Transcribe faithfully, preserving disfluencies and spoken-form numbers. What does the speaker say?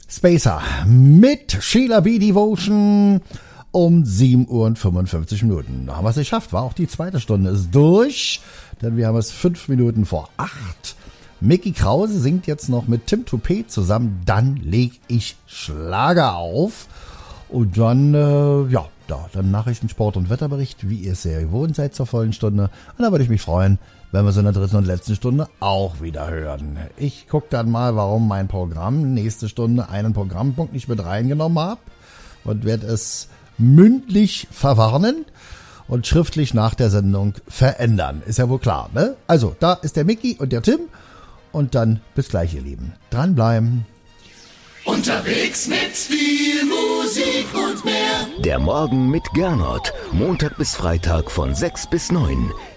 Spacer mit Sheila B. Devotion um sieben Uhr und fünfundfünfzig Minuten. Da haben wir es geschafft, war auch die zweite Stunde ist durch, denn wir haben es fünf Minuten vor acht. Micky Krause singt jetzt noch mit Tim Toupet zusammen, dann leg ich Schlager auf und dann, äh, ja, da, dann Nachrichten, Sport und Wetterbericht, wie ihr es ja gewohnt seid zur vollen Stunde. Und da würde ich mich freuen, wenn wir es in der dritten und letzten Stunde auch wieder hören. Ich gucke dann mal, warum mein Programm nächste Stunde einen Programmpunkt nicht mit reingenommen habe und werde es mündlich verwarnen und schriftlich nach der Sendung verändern. Ist ja wohl klar, ne? Also, da ist der Micky und der Tim und dann bis gleich, ihr Lieben. Dranbleiben. Unterwegs mit viel Musik und mehr. Der Morgen mit Gernot. Montag bis Freitag von sechs bis neun.